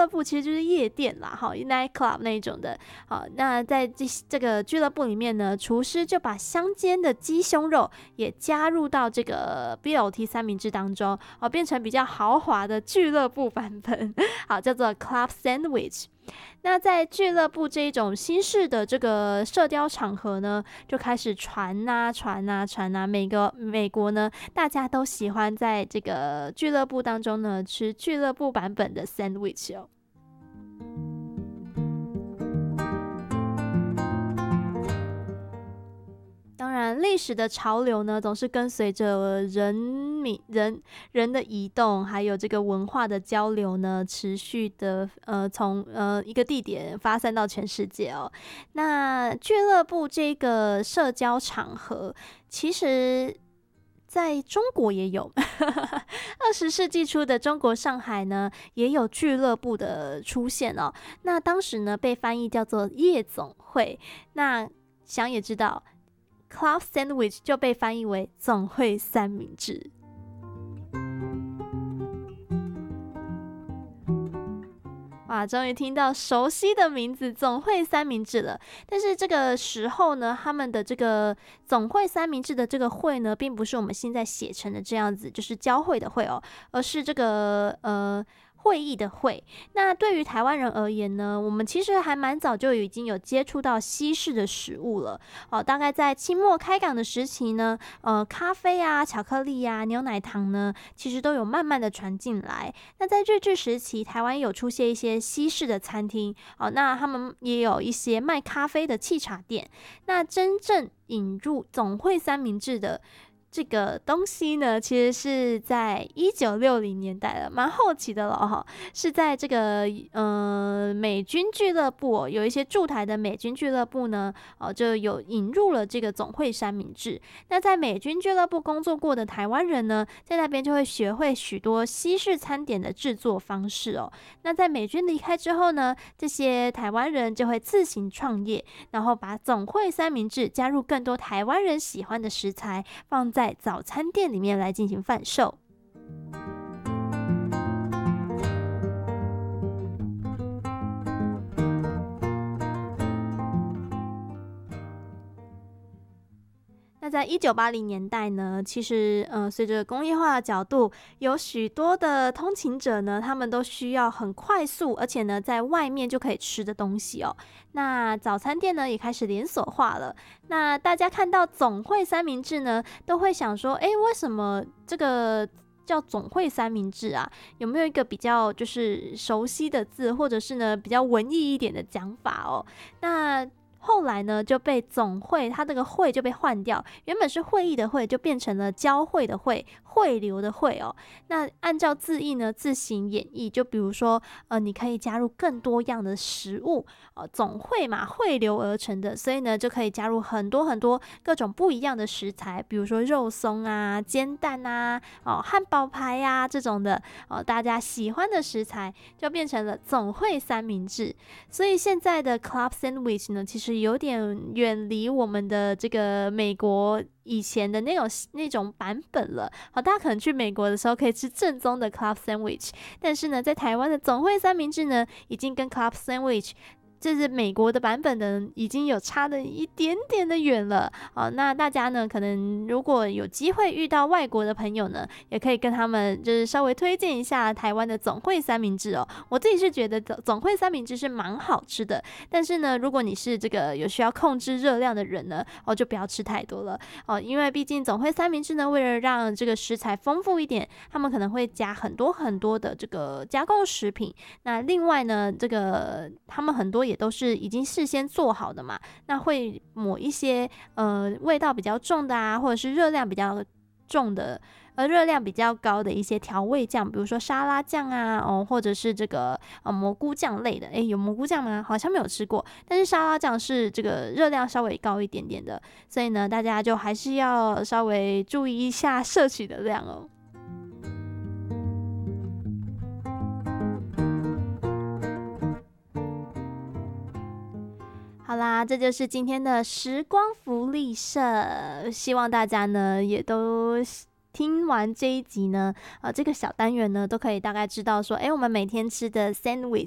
乐部其实就是夜店啦，night club 那一种的。好，那在这个俱乐部里面呢，厨师就把香煎的鸡胸肉也加入到这个 BLT 三明治当中，变成比较豪华的俱乐部版本，好，叫做 Club Sandwich。那在俱乐部这一种新式的这个社交场合呢，就开始传啊，美国呢，大家都喜欢在这个俱乐部当中呢吃俱乐部版本的 sandwich 哦。当然，历史的潮流呢，总是跟随着人的移动，还有这个文化的交流呢，持续的从一个地点发散到全世界哦。那俱乐部这个社交场合，其实在中国也有20世纪初的中国上海呢，也有俱乐部的出现哦。那当时呢，被翻译叫做夜总会。那想也知道，Club Sandwich 就被翻译为总会三明治。哇，终于听到熟悉的名字总会三明治了。但是这个时候呢，他们的这个总会三明治的这个会呢，并不是我们现在写成的这样子，就是交汇的会哦，而是这个会议的会。那对于台湾人而言呢，我们其实还蛮早就已经有接触到西式的食物了。大概在清末开港的时期呢，咖啡啊、巧克力啊、牛奶糖呢，其实都有慢慢的传进来。那在日治时期，台湾有出现一些西式的餐厅，那他们也有一些卖咖啡的沏茶店。那真正引入总会三明治的这个东西呢，其实是在1960年代了，蛮后期的了哈。是在这个美军俱乐部有一些驻台的美军俱乐部呢，就有引入了这个总会三明治。那在美军俱乐部工作过的台湾人呢，在那边就会学会许多西式餐点的制作方式哦。那在美军离开之后呢，这些台湾人就会自行创业，然后把总会三明治加入更多台湾人喜欢的食材，放在早餐店里面来进行贩售。那在1980年代呢，其实随着工业化的角度，有许多的通勤者呢，他们都需要很快速，而且呢在外面就可以吃的东西哦。那早餐店呢也开始连锁化了。那大家看到总会三明治呢，都会想说，为什么这个叫总会三明治啊？有没有一个比较就是熟悉的字，或者是呢比较文艺一点的讲法哦？那后来呢，就被总会，它这个会就被换掉，原本是会议的会，就变成了交汇的会，汇流的汇哦。那按照字义呢，自行演绎，就比如说，你可以加入更多样的食物，总会嘛，汇流而成的，所以呢，就可以加入很多很多各种不一样的食材，比如说肉松啊、煎蛋啊、汉堡排啊这种的，大家喜欢的食材，就变成了总会三明治。所以现在的 Club Sandwich 呢，其实有点远离我们的这个美国以前的那种版本了。大家可能去美国的时候可以吃正宗的 Club Sandwich， 但是呢，在台湾的总会三明治呢，已经跟 Club Sandwich就是美国的版本的已经有差的一点点的远了。那大家呢，可能如果有机会遇到外国的朋友呢，也可以跟他们就是稍微推荐一下台湾的总会三明治哦。我自己是觉得总会三明治是蛮好吃的，但是呢，如果你是这个有需要控制热量的人呢，就不要吃太多了因为毕竟总会三明治呢，为了让这个食材丰富一点，他们可能会加很多很多的这个加工食品。那另外呢，这个他们很多也都是已经事先做好的嘛，那会抹一些味道比较重的啊，或者是热量比较重的热量比较高的一些调味酱，比如说沙拉酱啊，或者是这个蘑菇酱类的。有蘑菇酱吗？好像没有吃过，但是沙拉酱是这个热量稍微高一点点的，所以呢，大家就还是要稍微注意一下摄取的量哦。好啦，这就是今天的时光福利社，希望大家呢也都听完这一集呢，这个小单元呢，都可以大概知道说，我们每天吃的 sandwich